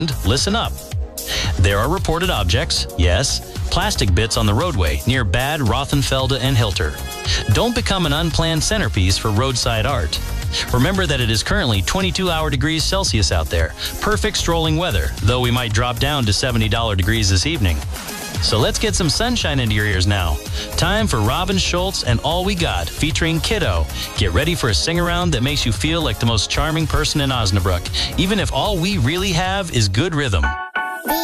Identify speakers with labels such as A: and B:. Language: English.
A: Listen up. There are reported objects, yes, plastic bits on the roadway near Bad Rothenfelde and Hilter. Don't become an unplanned centerpiece for roadside art. Remember that it is currently 22 degrees Celsius out there. Perfect strolling weather, though we might drop down to 70 degrees this evening. So let's get some sunshine into your ears now. Time for Robin Schultz and All We Got, featuring Kiddo. Get ready for a sing-around that makes you feel like the most charming person in Osnabrück, even if all we really have is good rhythm.